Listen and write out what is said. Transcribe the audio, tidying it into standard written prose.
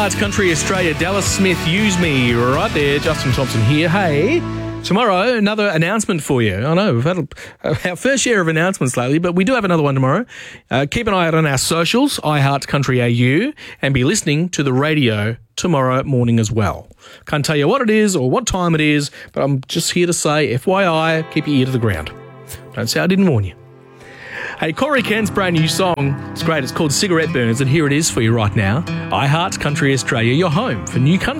iHeart Country Australia, Dallas Smith, Use Me, right there. Justin Thompson here. Hey, tomorrow, another announcement for you. I know, we've had our fair share of announcements lately, but we do have another one tomorrow. Keep an eye out on our socials, iHeart Country AU, and be listening to the radio tomorrow morning as well. Can't tell you what it is or what time it is, but I'm just here to say, FYI, keep your ear to the ground. Don't say I didn't warn you. Hey, Corey Kent's brand new song. It's great. It's called Cigarette Burns, and here it is for you right now. iHeart Country Australia, your home for new country.